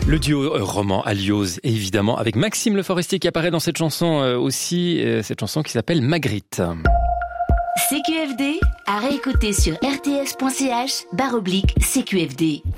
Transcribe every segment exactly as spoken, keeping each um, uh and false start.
Le duo euh, roman Alioz, évidemment, avec Maxime Le Forestier qui apparaît dans cette chanson euh, aussi, euh, cette chanson qui s'appelle Magritte. C Q F D, à réécouter sur rts.ch, barre oblique C Q F D.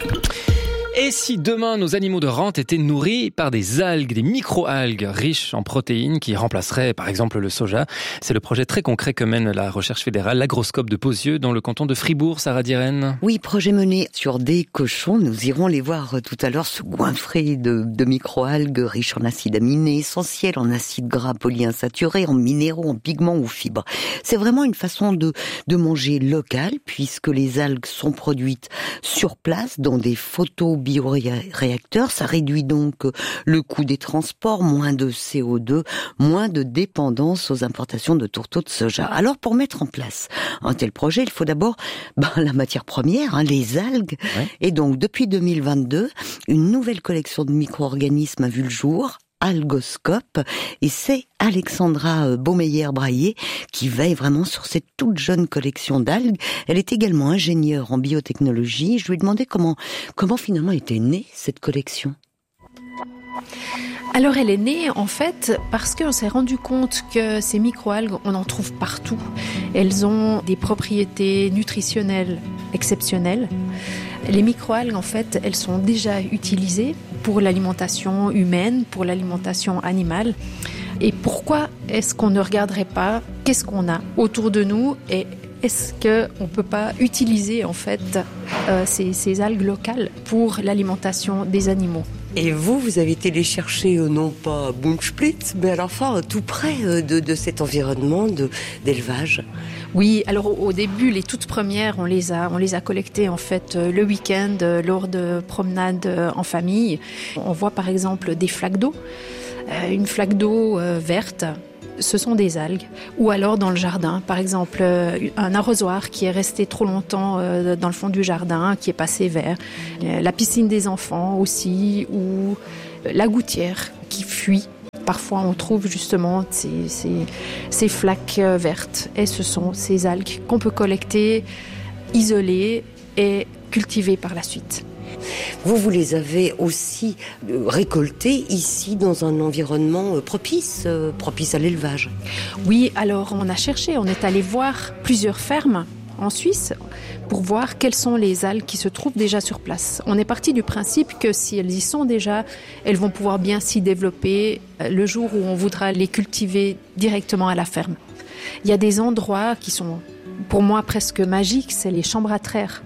Et si demain nos animaux de rente étaient nourris par des algues, des micro-algues riches en protéines qui remplaceraient par exemple le soja? C'est le projet très concret que mène la recherche fédérale, l'agroscope de Pozieux, dans le canton de Fribourg. Sarah Diren. Oui, projet mené sur des cochons. Nous irons les voir tout à l'heure se goinfrer de, de micro-algues riches en acides aminés essentiels, en acides gras polyinsaturés, en minéraux, en pigments ou fibres. C'est vraiment une façon de, de manger local, puisque les algues sont produites sur place dans des photos bioréacteurs. Ça réduit donc le coût des transports, moins de C O deux, moins de dépendance aux importations de tourteaux de soja. Alors, pour mettre en place un tel projet, il faut d'abord ben, la matière première, hein, les algues. Ouais. Et donc, depuis deux mille vingt-deux, une nouvelle collection de micro-organismes a vu le jour, Algoscope, et c'est Alexandra Baumeyer-Braillé qui veille vraiment sur cette toute jeune collection d'algues. Elle est également ingénieure en biotechnologie. Je lui ai demandé comment, comment finalement était née cette collection. Alors elle est née en fait parce qu'on s'est rendu compte que ces microalgues, on en trouve partout. Elles ont des propriétés nutritionnelles exceptionnelles. Les microalgues en fait, elles sont déjà utilisées pour l'alimentation humaine, pour l'alimentation animale. Et pourquoi est-ce qu'on ne regarderait pas qu'est-ce qu'on a autour de nous et est-ce qu'on ne peut pas utiliser en fait euh, ces, ces algues locales pour l'alimentation des animaux? Et vous, vous avez été les chercher, euh, non pas à Buntsplitz, mais alors enfin tout près euh, de, de cet environnement de, d'élevage. Oui, alors au, au début, les toutes premières, on les a, on les a collectées en fait euh, le week-end euh, lors de promenades euh, en famille. On voit par exemple des flaques d'eau, euh, une flaque d'eau euh, verte. Ce sont des algues, ou alors dans le jardin, par exemple un arrosoir qui est resté trop longtemps dans le fond du jardin, qui est passé vert, la piscine des enfants aussi, ou la gouttière qui fuit. Parfois on trouve justement ces, ces, ces flaques vertes, et ce sont ces algues qu'on peut collecter, isoler et cultiver par la suite. Vous, vous les avez aussi récoltés ici dans un environnement propice, propice à l'élevage. Oui, alors on a cherché, on est allé voir plusieurs fermes en Suisse pour voir quelles sont les algues qui se trouvent déjà sur place. On est parti du principe que si elles y sont déjà, elles vont pouvoir bien s'y développer le jour où on voudra les cultiver directement à la ferme. Il y a des endroits qui sont pour moi presque magiques, c'est les chambres à traire.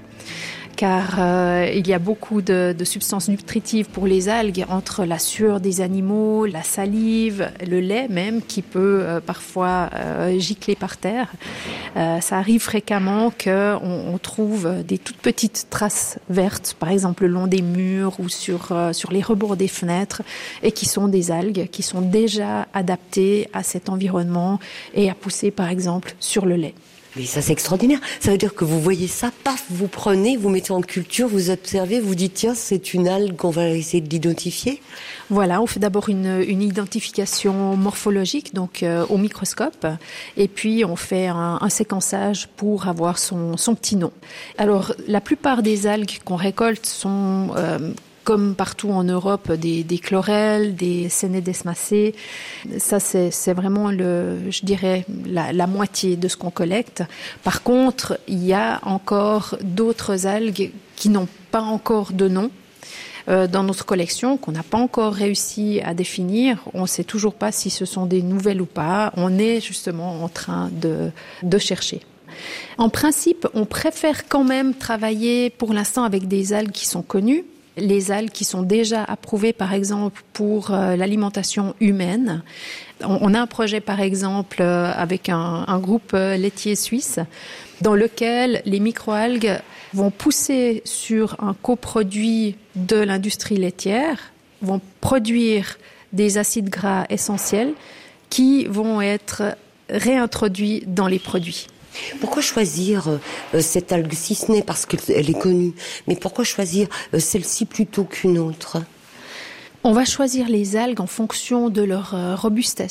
Car euh, il y a beaucoup de, de substances nutritives pour les algues, entre la sueur des animaux, la salive, le lait même, qui peut euh, parfois euh, gicler par terre. Euh, ça arrive fréquemment qu'on on trouve des toutes petites traces vertes, par exemple le long des murs ou sur, euh, sur les rebords des fenêtres, et qui sont des algues qui sont déjà adaptées à cet environnement et à pousser par exemple sur le lait. Mais ça, c'est extraordinaire. Ça veut dire que vous voyez ça, paf, vous prenez, vous mettez en culture, vous observez, vous dites, tiens, c'est une algue, on va essayer de l'identifier. Voilà, on fait d'abord une, une identification morphologique, donc euh, au microscope, et puis on fait un, un séquençage pour avoir son, son petit nom. Alors, la plupart des algues qu'on récolte sont... Euh, comme partout en Europe, des, des chlorelles, des sénédesmacées. Ça, c'est, c'est vraiment, le, je dirais, la, la moitié de ce qu'on collecte. Par contre, il y a encore d'autres algues qui n'ont pas encore de nom euh, dans notre collection, qu'on n'a pas encore réussi à définir. On ne sait toujours pas si ce sont des nouvelles ou pas. On est justement en train de, de chercher. En principe, on préfère quand même travailler pour l'instant avec des algues qui sont connues. Les algues qui sont déjà approuvées, par exemple, pour euh, l'alimentation humaine. On, on a un projet, par exemple, euh, avec un, un groupe euh, laitier suisse, dans lequel les microalgues vont pousser sur un coproduit de l'industrie laitière, vont produire des acides gras essentiels qui vont être réintroduits dans les produits. Pourquoi choisir euh, cette algue, si ce n'est parce qu'elle est connue, mais pourquoi choisir euh, celle-ci plutôt qu'une autre ? On va choisir les algues en fonction de leur euh, robustesse.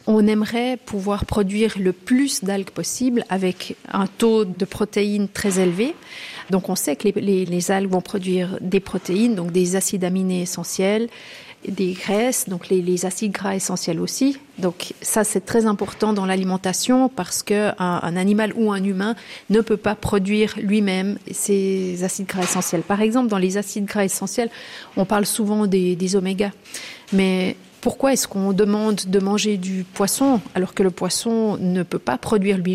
On aimerait pouvoir produire le plus d'algues possible avec un taux de protéines très élevé. Donc on sait que les, les, les algues vont produire des protéines, donc des acides aminés essentiels, des graisses, donc les, les acides gras essentiels aussi. Donc ça, c'est très important dans l'alimentation parce qu'un un animal ou un humain ne peut pas produire lui-même ces acides gras essentiels. Par exemple, dans les acides gras essentiels, on parle souvent des, des oméga. Mais pourquoi est-ce qu'on demande de manger du poisson alors que le poisson ne peut pas produire lui-même ?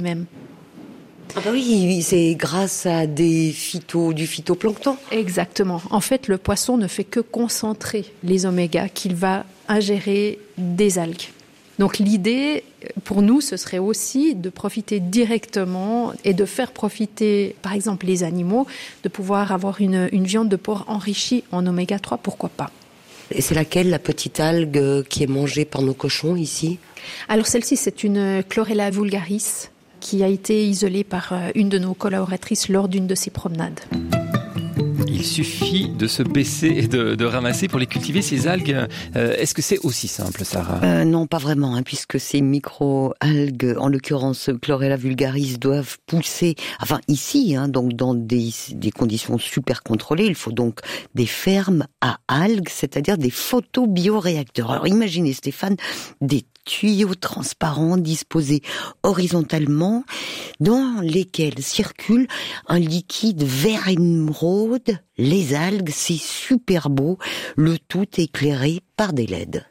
Ah bah oui, c'est grâce à des phyto, du phytoplancton. Exactement. En fait, le poisson ne fait que concentrer les omégas qu'il va ingérer des algues. Donc l'idée, pour nous, ce serait aussi de profiter directement et de faire profiter, par exemple, les animaux, de pouvoir avoir une, une viande de porc enrichie en oméga trois, pourquoi pas. Et c'est laquelle, la petite algue qui est mangée par nos cochons ici ? Alors celle-ci, c'est une Chlorella vulgaris, qui a été isolée par une de nos collaboratrices lors d'une de ses promenades. Il suffit de se baisser et de, de ramasser pour les cultiver, ces algues. Euh, est-ce que c'est aussi simple, Sarah ? euh, Non, pas vraiment, hein, puisque ces micro-algues, en l'occurrence Chlorella vulgaris, doivent pousser, enfin ici, hein, donc dans des, des conditions super contrôlées. Il faut donc des fermes à algues, c'est-à-dire des photobioréacteurs. Alors imaginez, Stéphane, des tuyaux transparents disposés horizontalement dans lesquels circule un liquide vert émeraude, les algues, c'est super beau, le tout éclairé par des L E D.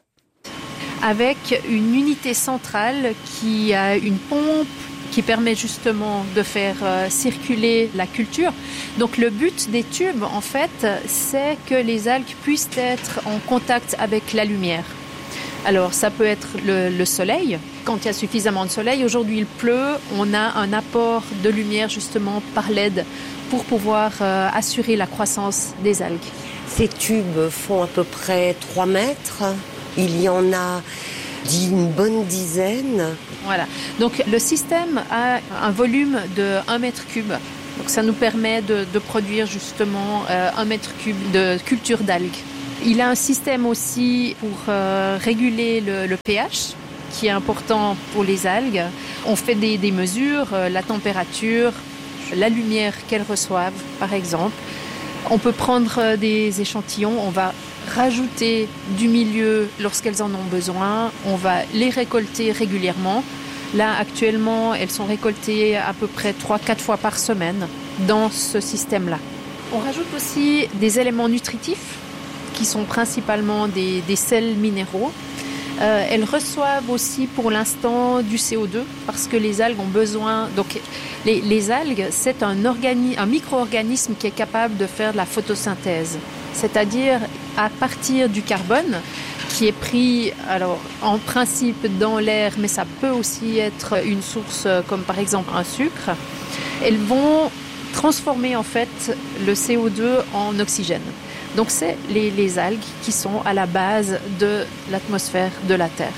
Avec une unité centrale qui a une pompe qui permet justement de faire euh, circuler la culture. Donc le but des tubes, en fait, c'est que les algues puissent être en contact avec la lumière. Alors, ça peut être le, le soleil. Quand il y a suffisamment de soleil, aujourd'hui il pleut, on a un apport de lumière justement par L E D pour pouvoir euh, assurer la croissance des algues. Ces tubes font à peu près trois mètres. Il y en a une bonne dizaine. Voilà. Donc, le système a un volume de un mètre cube. Donc, ça nous permet de, de produire justement euh, un mètre cube de culture d'algues. Il a un système aussi pour euh, réguler le, le pH, qui est important pour les algues. On fait des, des mesures, euh, la température, la lumière qu'elles reçoivent, par exemple. On peut prendre des échantillons, on va rajouter du milieu lorsqu'elles en ont besoin. On va les récolter régulièrement. Là, actuellement, elles sont récoltées à peu près trois à quatre fois par semaine dans ce système-là. On rajoute aussi des éléments nutritifs, qui sont principalement des, des sels minéraux. Euh, elles reçoivent aussi pour l'instant du C O deux parce que les algues ont besoin... Donc les, les algues, c'est un, organi... un micro-organisme qui est capable de faire de la photosynthèse. C'est-à-dire à partir du carbone qui est pris alors, en principe dans l'air, mais ça peut aussi être une source comme par exemple un sucre. Elles vont transformer en fait le C O deux en oxygène. Donc c'est les, les algues qui sont à la base de l'atmosphère de la Terre.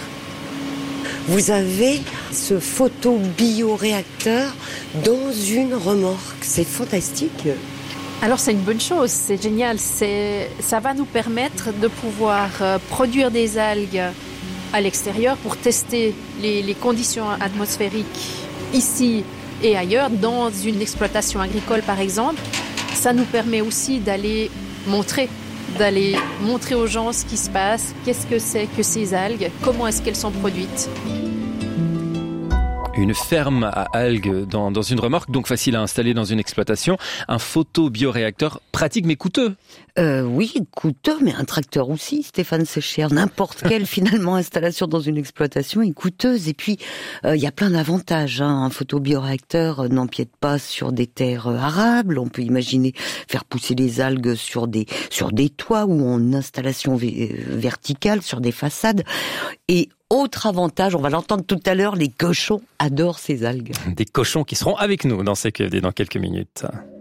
Vous avez ce photobioréacteur dans une remorque, c'est fantastique. Alors c'est une bonne chose, c'est génial. C'est, ça va nous permettre de pouvoir produire des algues à l'extérieur pour tester les, les conditions atmosphériques ici et ailleurs, dans une exploitation agricole par exemple. Ça nous permet aussi d'aller montrer, d'aller montrer aux gens ce qui se passe, qu'est-ce que c'est que ces algues, comment est-ce qu'elles sont produites. Une ferme à algues dans, dans une remorque, donc facile à installer dans une exploitation. Un photobioréacteur pratique mais coûteux. Euh, oui, coûteux, mais un tracteur aussi, Stéphane, c'est cher. N'importe quelle, finalement, installation dans une exploitation est coûteuse. Et puis, il euh, y a plein d'avantages. Hein. Un photobioréacteur n'empiète pas sur des terres arables. On peut imaginer faire pousser les algues sur des, sur des toits ou en installation v- verticale, sur des façades. Et autre avantage, on va l'entendre tout à l'heure, les cochons adorent ces algues. Des cochons qui seront avec nous dans C Q F D dans quelques minutes.